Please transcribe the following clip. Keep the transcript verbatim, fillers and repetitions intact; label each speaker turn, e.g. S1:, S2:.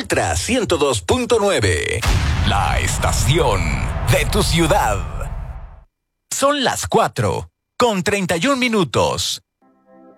S1: Ultra ciento dos punto nueve. La estación de tu ciudad. Son las cuatro con treinta y un minutos.